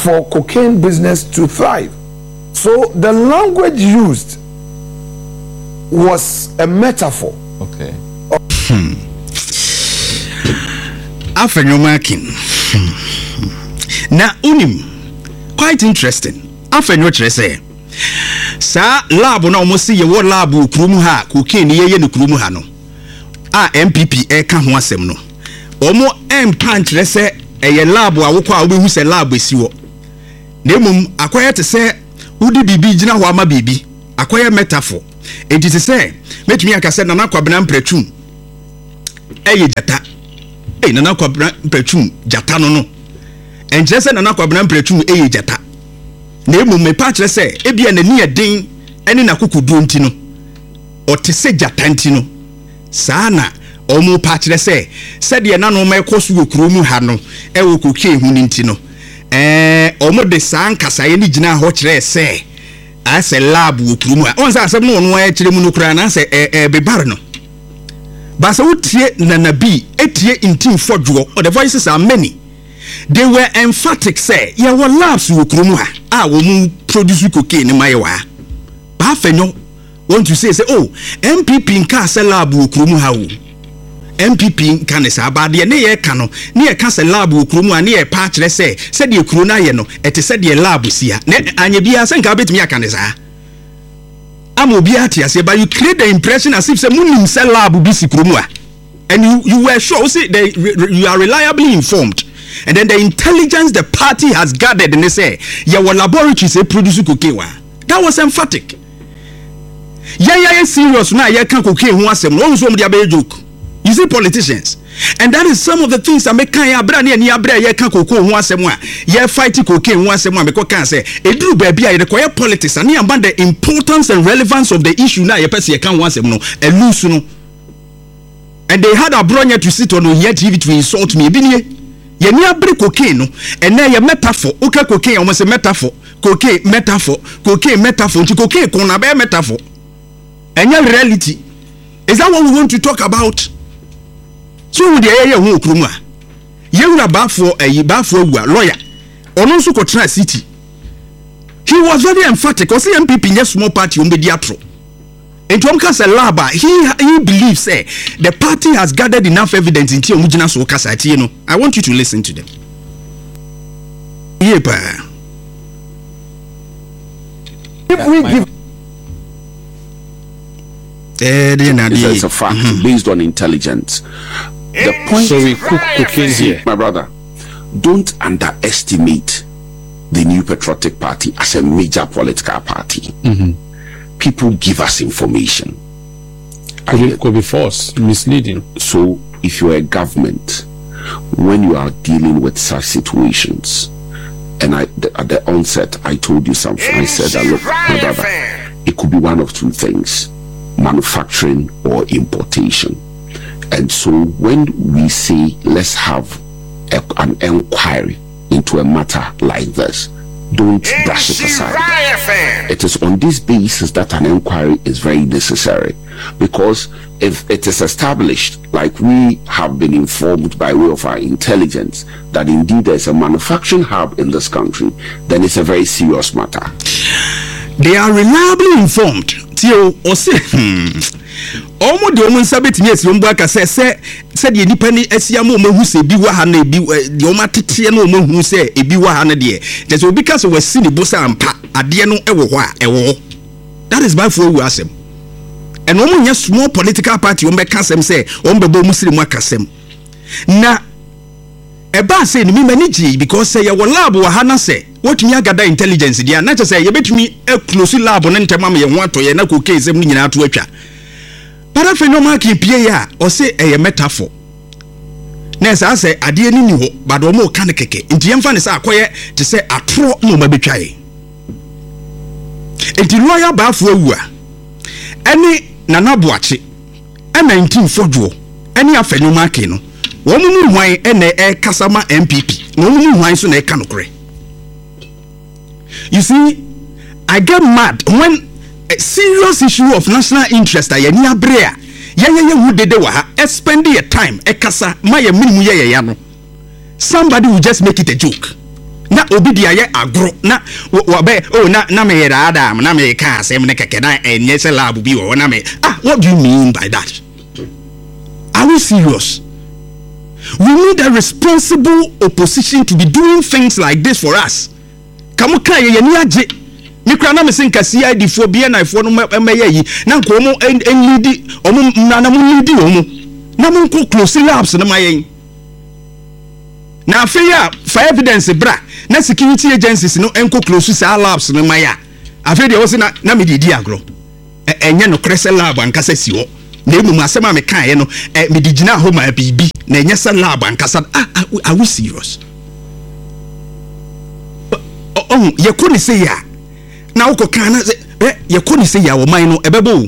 for cocaine business to thrive. So the language used was a metaphor. Okay. Afenyomakin. Na unim quite interesting. Afenyo chere say sa lab na omo si ye wo lab okurum ha cocaine ye no kurum ha no. MPP ka ho asem no. Omo empan chere say eye lab awokọ a obehu se lab esi wo. Na emum akoye te say udi bibi gina ho ama bibi. Akoye metaphor. Enti te say metumi aka say Nana Kwabena Mpratwum eye jata. Nana Kwabena Mpratwum jata no. Enche say Nana Kwabena Mpratwum eye jata. Na emum me pa chere say ebia na ni eden ene na kokodu nti no. O te say jata nti no. Sana omo pa chere say said ye nanu ma ekosu okuromu ha no e wo kokie hu ni nti no omo de san kasa ye ni gina ho chere say ase lab okuromu ha on say asem no no e chere mu no kura na say bebar no ba say utie nanabi etie intim fodwo or the voices are many. They were emphatic say ye wo labs okuromu ha wo mu produce cocaine ma ye wa ba fenyo want to say oh MPP nka say lab okuromu ha wo MPP nka ne sa ba de ne ye ka no ne ye ka say lab okuromu a ne ye pa kire say de ekuro na ye no ete say de lab sia ne anya bia say nka betimi aka ne sa amobi ati ase but you create the impression as if say munim say lab bi sikromu a and you were sure say you are reliably informed. And then the intelligence the party has gathered and they say your laboratory say produce cocaine. That was emphatic. Yeah, serious now. Yeah, can cocaine who asem. No so dey be joke. You see politicians, and that is some of the things that make kan abra ne abra yeah can cocaine who asem a yeah fight cocaine who asem a because can say eduru baby a require politics and about the importance and relevance of the issue now. Yeah, person can who asem no lose no. And they had a bronya to sit on here TV to insult me. Ye ni abre cocaine no and na ye metaphor okay cocaine almost a metaphor cocaine metaphor nti cocaine kon na be metaphor and your reality. Is that what we want to talk about? So we dey hu okrumu a ye wura bafo awua lawyer ono nso ko tra city. He was very emphatic. O say MPP nye small party o be atro. And Tom Kasa Laba, he believes say the party has gathered enough evidence in Tiomujina so Kasa, you know. I want you to listen to them. Yepa. If we give it's a fact based on intelligence. The point so we cook cocaine here. My brother, don't underestimate the New Patriotic Party as a major political party. People give us information. Could be false, misleading. So if you're a government, when you are dealing with such situations, and at the onset I told you something, I said that look, my brother, it could be one of two things: manufacturing or importation. And so when we say let's have an inquiry into a matter like this, don't brush it aside. It is on this basis that an inquiry is very necessary, because if it is established, like we have been informed by way of our intelligence, that indeed there is a manufacturing hub in this country, then it's a very serious matter. They are reliably informed. Tio or say omo de omo sabeti yes yombo aka say de nipa ni asiamo mahu se bi wa ha na bi de omo tete na omo hu se ebi wa ha na de just obi ka so wasi ni bosa ampa ade no ewo ho a ewo. That is by for we asem. And omo nya small political party omo be kasem say omo be bo muslim akasem na eba say ni me manage because say your lab wa ha na say what me agada intelligence dia na say ye betumi e close lab no ntema me ye ho atoye na ko kesem ni nyina ato atwa. Para phenomenon ki pie ya o say a metaphor. Na say say ade ni ho but o mo ka ne keke. Nti yemfa ne say akoye te say atro no ma betwae. Enti lawyer ba afo awua. Ene Nana Boache. E 19 fodwo. Ene afenoma ke no. Wo mu hwan ene e kasama MPP. Wo mu hwan so na e ka no kore. You see, I get mad when a serious issue of national interest aye ni abrea ye hu dede wa ha spend your time e kasa ma ye minimu ye no somebody will just make it a joke na obi dia ye agro na wabe na me yera adam na me ka asem ne keke na enye se lab bi wo na me what do you mean by that? Are we serious? We need a responsible opposition to be doing things like this for us. Kamu ka ye ni age mikra na me sin ka CID fo bi na fo no meye yi na nko mo lead omo na mo lead omo na mo nko close labs na mayen na afia for evidence bra na security agencies no enko close sa labs na maya afia de wo se na me didi agro enye no crese lab ankasa si ho na emu asema me kan ye no me di gina ho ma bibi na enye sa lab ankasa are we serious? Oh ye ko ni say ya na wo ko kan na ye ko ni say ya wo man no ebebo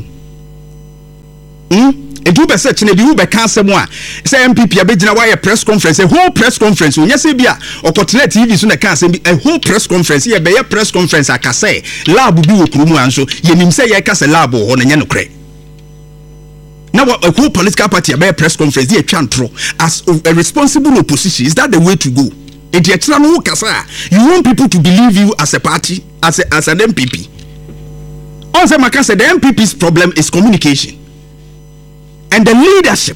edu be search na bi wo be kan asem a say MPP abegina why press conference a whole press conference onya say bia okotele TV so na kan asem a whole press conference ye be ye press conference akase lab bi wo kurumu anso ye nim say ye kase lab ho na nya no kre now a whole political party be press conference ye twa ntro as a responsible opposition. Is that the way to go? You want people to believe you as a party, as an MPP. Also, Maka said the MPP's problem is communication and the leadership.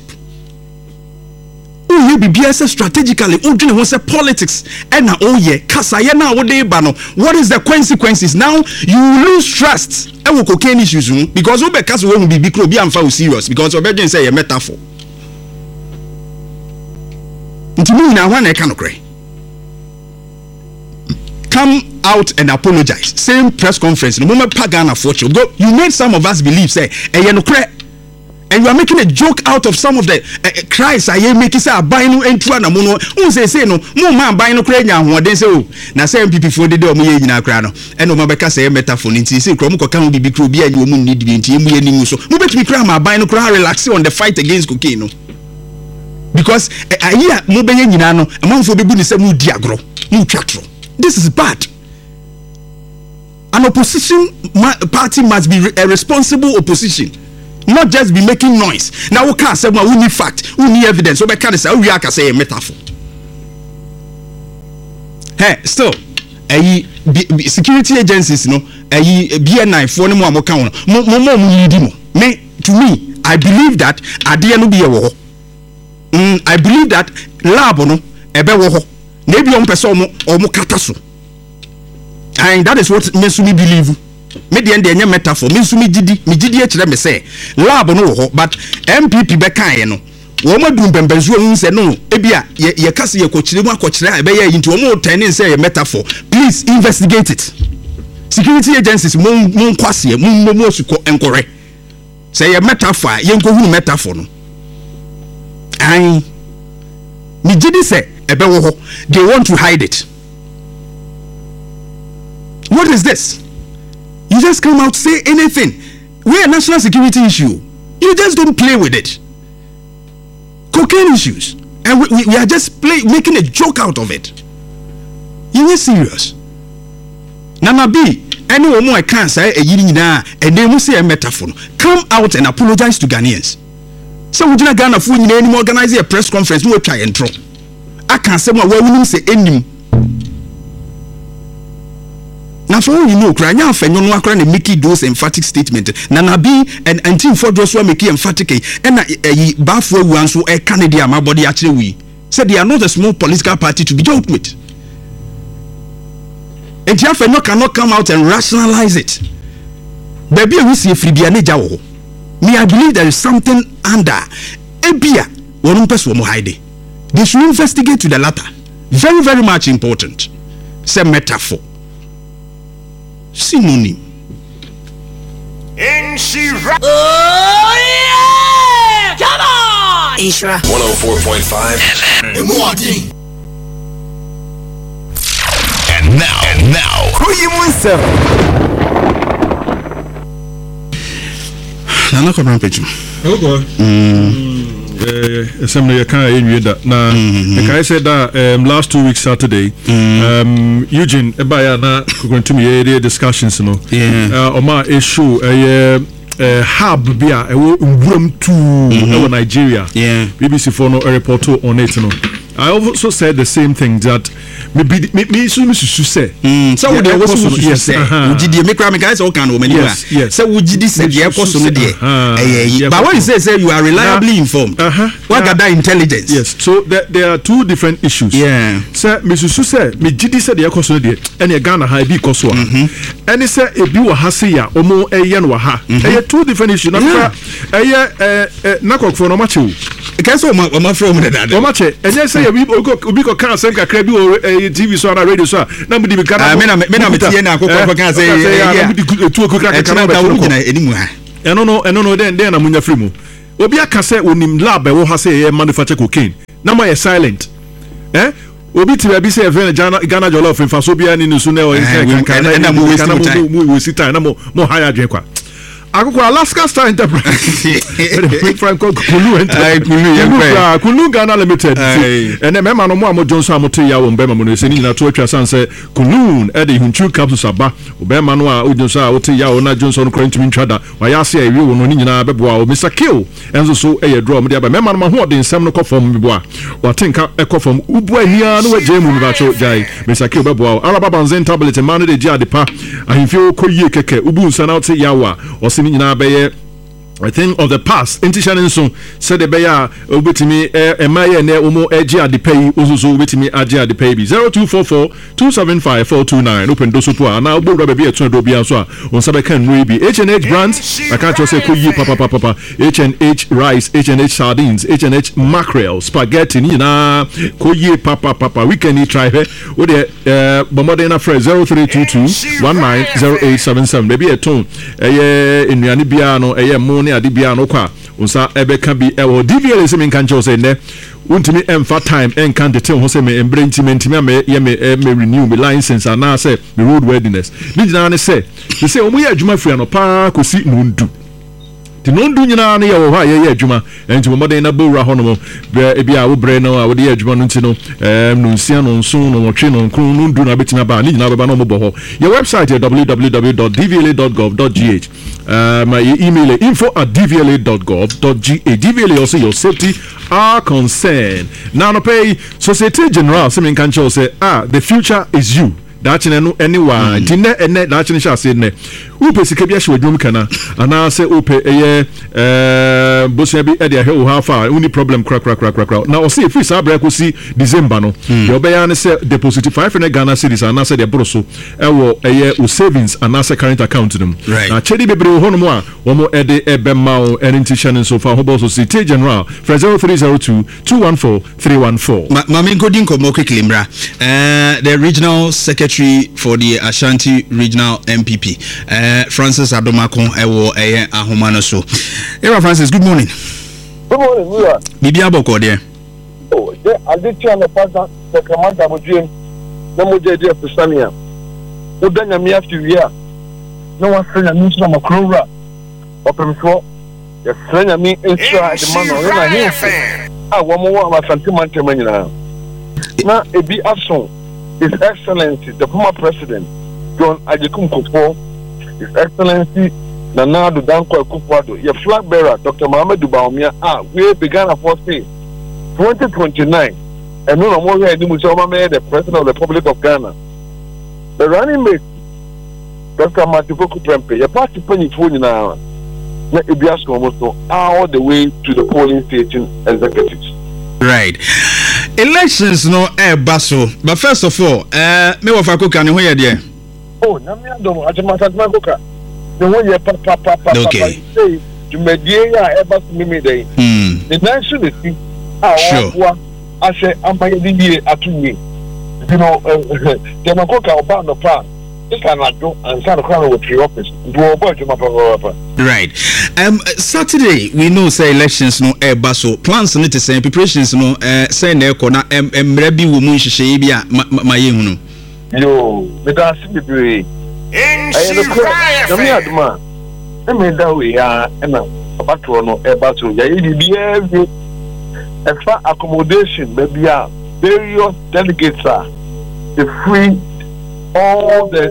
You be BS strategically. You want say politics and what is the consequences? Now you lose trust. I will cocaine issues because we because we will be big and serious because obedience say a metaphor. Into me now one I cannot cry. Come out and apologize. Same press conference. No moment Pagana fortune. You made some of us believe say and you are making a joke out of some of the cries I make say buy no entra na mono. Say no mo man buy no kra nya ho den say o na say MPP for de omo ye nyina kra no and o mabeka say metaphor nti say kro mo ko kan bibi kro bi a omo need bi nti emu ye nimu so mo betimi kra ma buy no kra relax on the fight against cocaine no because ayi mo be ye nyina no amanfo bebu ni say mo di agro mo twatro. This is bad. An opposition party must be a responsible opposition, not just be making noise. Now we can't say we need fact, we need evidence. So we can't say we can say a metaphor. Hey, still, security agencies, no, BNI for no more account. Me, to me, I believe that idea no be a war. I believe that lab no ebe wo. Maybe on person or mo kataso. And that is what me sumi believe. Me the end metaphor. Me sumi gidi e kire me say lab no ho but MPP be kan ye no. Wo ma dum bembenzo hu say no ebia ye kase ye kokire mu akokire ebe ye nti wo mo turn say ye metaphor. Please investigate it. Security agencies mon kwase mon osuko enkore. Say ye metaphor ye nko hu metaphor no. Ai me gidi say they want to hide it. What is this? You just come out say anything. We're a national security issue. You just don't play with it. Cocaine issues, and we are just making a joke out of it. You are serious? Nana B, anyone more can say a yina and they will say a metaphor. Come out and apologize to Ghanaians. So we don't Ghana for any organize a press conference. We will try and throw. I can't say what we say any. Now for all you know, cry now for no one make those emphatic statement. Nana B and team for those who make emphatic and a bafo ones who a Canadian my body actually we said they are not a small political party to be joked with. And Jaffa cannot come out and rationalize it. Baby, we see Fribiane Jawo. Me, I believe there is something under Ebia one person hide. They should investigate to the latter. Very, very much important. Say metaphor. Synonym. Oh yeah! Come on! Ishra 104.5 FM. And now. Who you want Nana come page. Oh boy. Assembly can now I said that last 2 weeks Saturday Eugene Ebaya na going to me area discussions no Oma issue hub bia room 2 Nigeria BBC for no report on it no. I also said the same thing that me susu say so we dey wo susu say ugidi me kra me guys all kan wo mani wa say ugidi say dey ekoso no dey but when you say you are reliably informed what gather intelligence. Yes, so there are two different issues. Say me susu say me gidi say dey ekoso no dey ene Ghana ha bi koso a ene say ebi wo ha say ya omo eye no ha two different issues na nakokfo no mache Cancel my from the dad. Omache, and yes, say we go can send a credit or TV so on a radio so. Nobody be can. I can say 2 o'clock anymore. And no, then I'm in free. Obi aka say onim lab e wo ha say manufacture cocaine. Na mo silent. Obi ti be say Ghana jollof in faso bia ni so na o we sit time na mo hire adwen kwa. Akoko Alaska Star Enterprise. Franco Kulu Ghana Limited. And then member no mo Johnson amote ya wo mbema mo no se ni na to atwa san se Kulu e de hunchu capsules aba. Obema no a Johnson a wote ya wo na Johnson ko ntimi ntwada. Wa ya se awie wo no ni nyina beboa o Mr. Kill. Enzo so e ye draw mo de aba member no ho de nsem no kofom beboa. Wa tinka e kofom ubu ahia no waje mu ba cho jai. Mr. Kill beboa. Araba banzen tablet man de ji adepa. Ahimfio koyie keke ubu nsa na wote ya wa. Nyina beye I think of the past intishanin so said the beya obetimi emaye ne omo eji adepay ozuzo obetimi aji adepay bi 0244275429 open do so to na obo rubber bi etu do bia so a on sabe kan no bi H&H brands I can't just say koyi papa H&H rice H&H sardines H&H mackerel spaghetti ni na koyi papa we can try here o de bomode na fresh 0322190877 baby eton enuane bia no mo ade bia no kwa unsa ebeka bi ewo DVL se men kan cho say ne untimi emfa time en kan de ho say me embrentiment me renew me license ana say me road worthiness ni jina ne say omo ye adwuma fria no pa kosi nundu ti nundu nyina ne ye wo ha ye adwuma enti mo modern na bowra ho no e bia wo bre no a wo de adwuma no nti no no nsia no nso no wotwe no nkru nundu na betima ba ni jina beba no mo bo ho your website www.dvla.gov.gh my email info@dvla.gov.gh. DVLA also your safety are concerned. Now no pay Societe Generale some can show say the future is you. That's no anyone. Tinne ene that's ni sha say ne. Upe sikebia hwe dwom kana ana say upe eye bosia bi e de he wo ha fa uni problem crack. Now o say free sa break ko si December no. The obeya ne say deposit 500 Ghana cedis ana say de broso e wo eye o savings ana say current account them. Na chedi bebre ho no mo a wo mo e de e be ma o enintishan so fa ho bo so Societe Generale 0302214314. Mami godin ko mo quickly mra. The regional secretary for the Ashanti Regional MPP Francis Adomako ewo ahoma no so. Era Francis, good morning. Good morning, Mura. Bibi aboko there. Oh, I did tell the pastor the commander of dream. No more day of Pisania. Who done a mere few years? No one friend and mission of a crowra. Open for the friend of me inside the man on I hear. I want more of a sentimental man now. Now, it be absent. His Excellency, the former President, John Ajekum Kufuor, His Excellency, Nana Addo Dankwa Akufo-Addo, your flag bearer, Dr. Mohammed Baumia, we began a first day, 2029, and no more here, the President of the Republic of Ghana. The running mate, Dr. Matipoku Prempe, your party penny phone now, almost all the way to the polling station executives. Right. Elections no baso, but first of all, me wa fakoka ne ho ye de. Oh, na me adom ajamata makoka. Ne ho ye papa. Okay. Say you medie ya baso me dey. The nation is see wa ase amaye di atunye. You know, the makoka oba no pa. This can not do and start crown with the office. Right. Saturday we know say elections no baso plans no to say preparations no say na ekona emrebi wo mu nhihye bia maye hunu. Yo, me da see be. Na me aduma. E me da we ya na abato no baso ya yi bia bi extra accommodation maybe various delegates are the free all the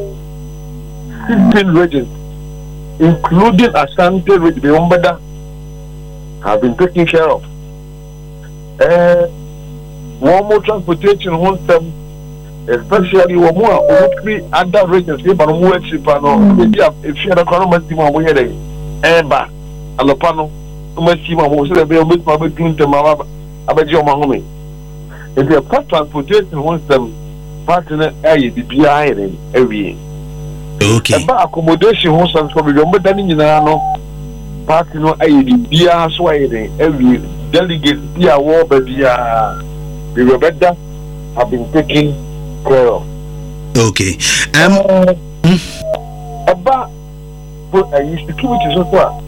16 regions, including Ashanti region, Biombeda, have been taken care of. One more transportation, especially when more other regions, but more cheaper. No, maybe if you are a economic we had a alopano, Messima was a bit of my between the Mama Abajo Mahome. If you are transportation wants them partner A, the behind every okay. About accommodation wants some from the Danny party no A, the beer swaying every delegate, beer war, but the Rebecca have been taking care of. Okay. About security so far.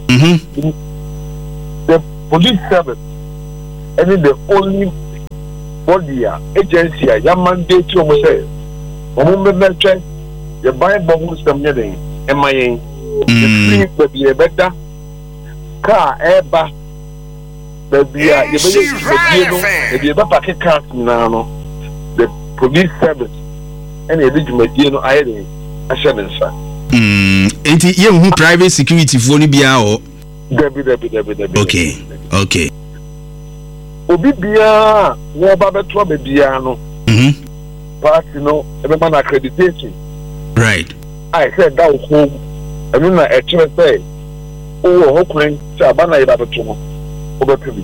The police service, and the only body agency, your mandate to almost say, Omumbe, the Bible system, MIA, the free baby a better car, airba, baby, the better car now, the police service, and the legitimate, I shouldn't say. Enti ye hu private security for ni bia o. Debi. Okay. Obi bia wo ba beto ba bia no. Party no e be man accreditation. Right. I said that home. Enu na e chere say o ho kwen say abana ye ba beto no. O be to bi.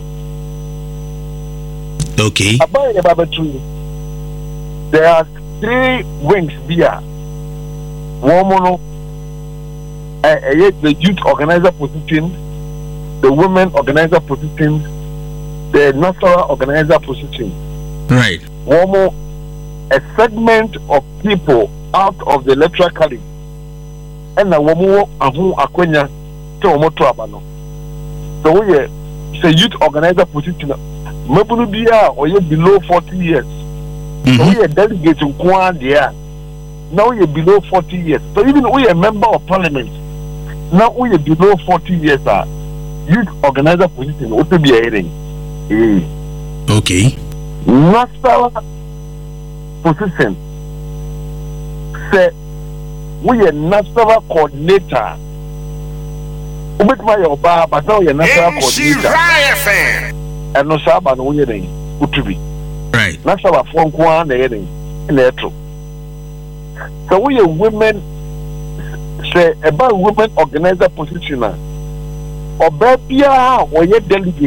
Okay. Abana ye ba beto. There are 3 wings bia. One no the youth organizer position, the women organizer position, the national organizer position. Right. One more, a segment of people out of the electoral college, and a woman who akwenya to omoto abano. So we say youth organizer position. Mebunu biya or you below 40 years. So we are delegate to Kwan there. Now you're below 40 years. So even we a member of parliament. Now we are below 40 years. Youth organizer position ought to be a hearing. Okay. National position. Say we are national coordinator. But now you're national coordinator. And no Saba no hearing. Utubi. Right. National phone Kwan the hearing. In the so we are women. Say about women organizer position or baby or delegate